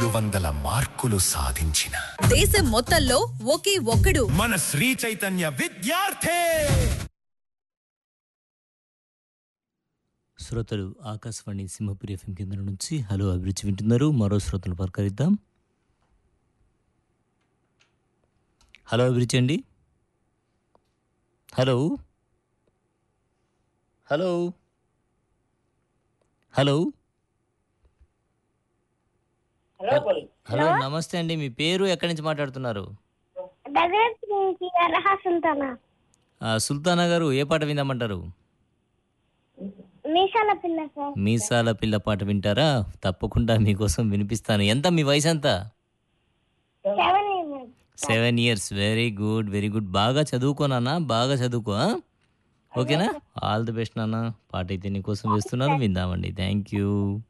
వందల మార్కులు సాధించిన దేశం మొత్తంలో ఒకే ఒక్కడు మన శ్రీ చైతన్య విద్యార్థి. శ్రోతలు ఆకాశవాణి సింహపురి ఎఫ్ఎం కేంద్రం నుంచి హలో అభిరుచి వింటున్నారు. మరో శ్రోతలు పలకరిద్దాం. హలో అభిరుచి అండి. హలో హలో హలో హలో నమస్తే అండి. మీ పేరు ఎక్కడి నుంచి మాట్లాడుతున్నారు? సుల్తానా గారు, ఏ పాట విందామంటారు? మీసాల పిల్ల పాట వింటారా? తప్పకుండా మీకోసం వినిపిస్తాను. ఎంత మీ వయసు ఎంత? 7 years. Very good, very good. బాగా చదువుకో నాన్న, బాగా చదువుకో. ఓకేనా? ఆల్ ది బెస్ట్ నాన్న. పాట అయితే నీకోసం వేస్తున్నాను, విందామండి. Thank you.